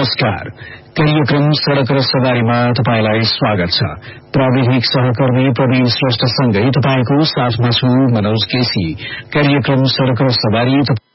नमस्कार। कार्यक्रम सड़क र सवारीमा तपाईलाई स्वागत छ। प्राविधिक सहकर्मी प्रवीण श्रेष्ठसँगै तपाईको साथमा छु मनोज केसी। कार्यक्रम सड़क र सवारी